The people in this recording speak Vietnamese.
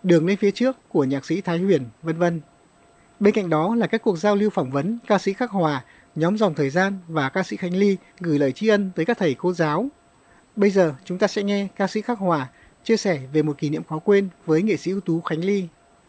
Đường lên phía trước của nhạc sĩ Thái Huyền, vân vân. Bên cạnh đó là các cuộc giao lưu phỏng vấn ca sĩ Khắc Hòa, nhóm Dòng Thời Gian và ca sĩ Khánh Ly gửi lời tri ân tới các thầy cô giáo. Bây giờ chúng ta sẽ nghe ca sĩ Khắc Hòa chia sẻ về một kỷ niệm khó quên với nghệ sĩ ưu tú Khánh Ly.